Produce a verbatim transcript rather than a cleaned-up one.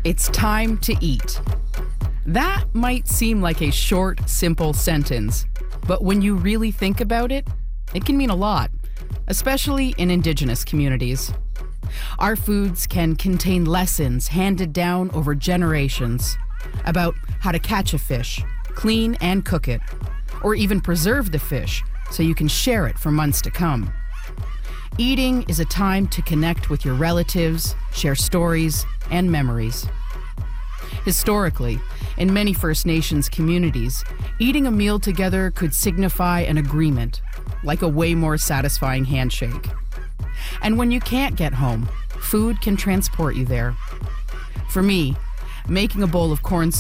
It's time to eat. That might seem like a short, simple sentence, but when you really think about it, it can mean a lot, especially in Indigenous communities. Our foods can contain lessons handed down over generations about how to catch a fish, clean and cook it, or even preserve the fish so you can share it for months to come. Eating is a time to connect with your relatives, share stories, and memories. Historically, in many First Nations communities, eating a meal together could signify an agreement, like a way more satisfying handshake. And when you can't get home, food can transport you there. For me, making a bowl of corn